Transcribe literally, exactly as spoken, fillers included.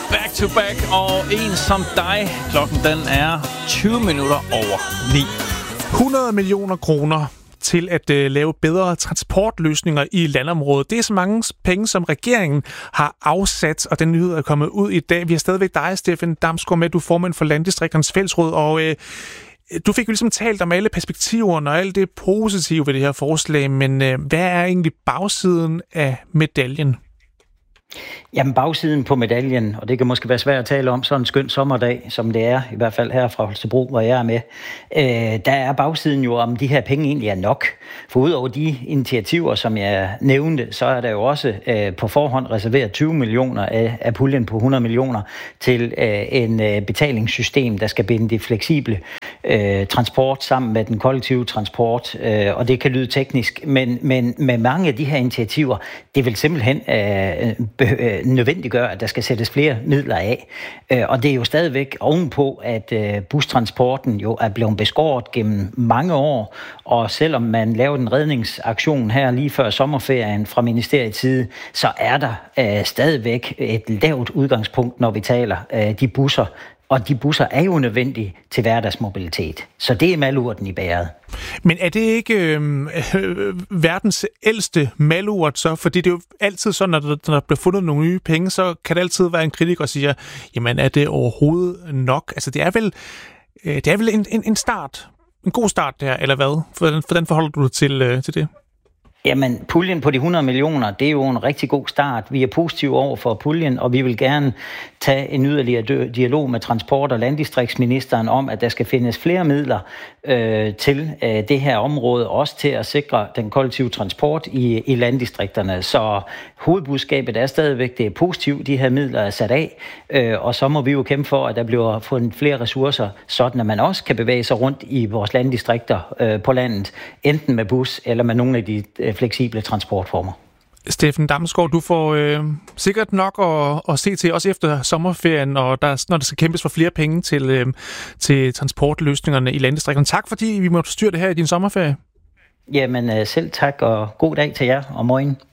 Back to Back og En som dig. Klokken den er tyve minutter over ni. hundrede millioner kroner til at øh, lave bedre transportløsninger i landområdet. Det er så mange penge, som regeringen har afsat, og den nyhed er kommet ud i dag. Vi har stadigvæk dig, Steffen Damsgaard, med. Du er formand for Landdistrikternes Fællesråd, og øh, du fik jo ligesom talt om alle perspektiverne og alt det positive ved det her forslag, men øh, hvad er egentlig bagsiden af medaljen? Jamen bagsiden på medaljen, og det kan måske være svært at tale om sådan en skøn sommerdag, som det er, i hvert fald her fra Holstebro, hvor jeg er med. Øh, der er bagsiden jo, om de her penge egentlig er nok. For ud over de initiativer, som jeg nævnte, så er der jo også øh, på forhånd reserveret tyve millioner af, af puljen på hundrede millioner til øh, en øh, betalingssystem, der skal binde det fleksible øh, transport sammen med den kollektive transport. Øh, og det kan lyde teknisk, men, men med mange af de her initiativer, det vil simpelthen øh, nødvendiggør, at der skal sættes flere midler af. Og det er jo stadigvæk ovenpå, at bustransporten jo er blevet beskåret gennem mange år, og selvom man laver en redningsaktion her lige før sommerferien fra ministeriets side, så er der stadigvæk et lavt udgangspunkt, når vi taler de busser. Og de busser er jo nødvendige til hverdagsmobilitet. Så det er malurten i bæret. Men er det ikke øh, øh, verdens ældste malurt så? Fordi det er jo altid sådan, at når der bliver fundet nogle nye penge, så kan det altid være en kritiker, der siger, jamen er det overhovedet nok? Altså det er vel, øh, det er vel en, en, en start, en god start der, eller hvad? Hvordan, hvordan forholder du dig til, øh, til det? Jamen, puljen på de hundrede millioner, det er jo en rigtig god start. Vi er positive over for puljen, og vi vil gerne tage en yderligere dialog med transport- og landdistriktsministeren om, at der skal findes flere midler øh, til øh, det her område, også til at sikre den kollektive transport i, i landdistrikterne. Så hovedbudskabet er stadigvæk, det er positivt, de her midler er sat af, øh, og så må vi jo kæmpe for, at der bliver fundet flere ressourcer, sådan at man også kan bevæge sig rundt i vores landdistrikter øh, på landet, enten med bus eller med nogle af de øh, fleksible transportformer. Steffen Damsgaard, du får øh, sikkert nok at, at se til, også efter sommerferien, og der, når der skal kæmpes for flere penge til, øh, til transportløsningerne i landdistrikterne. Tak, fordi vi måtte styre det her i din sommerferie. Jamen selv tak, og god dag til jer og morgen.